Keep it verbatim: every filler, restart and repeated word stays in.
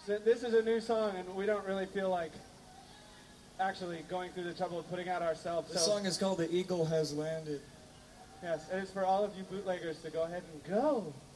So this is a new song, and we don't really feel like actually going through the trouble of putting out ourselves. The so, song is called The Eagle Has Landed. Yes, it is for all of you bootleggers to go ahead and go.